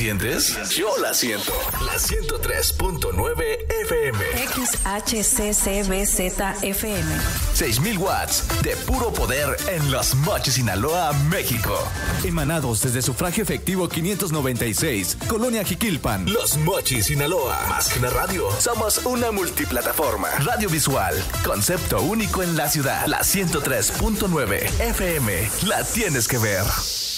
sientes? Yo la siento. La 103.9 FM. XHCCBZFM. 6,000 watts de puro poder en Los Mochis, Sinaloa, México. Emanados desde Sufragio Efectivo 596, Colonia Jiquilpan. Los Mochis, Sinaloa. Más que una radio, somos una multiplataforma. Radio visual, concepto único en la ciudad. La 103.9 FM. La tienes que ver.